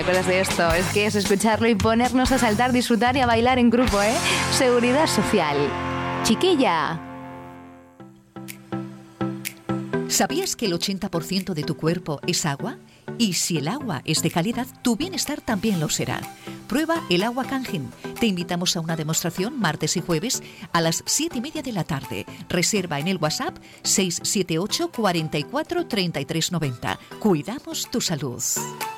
acuerdas de esto? Es que es escucharlo y ponernos a saltar, disfrutar y a bailar en grupo, ¿eh? Seguridad Social. Chiquilla. ¿Sabías que el 80% de tu cuerpo es agua? Y si el agua es de calidad, tu bienestar también lo será. Prueba el agua Kangen. Te invitamos a una demostración martes y jueves a las 7:30 de la tarde. Reserva en el WhatsApp 678 44 33 90. Cuidamos tu salud.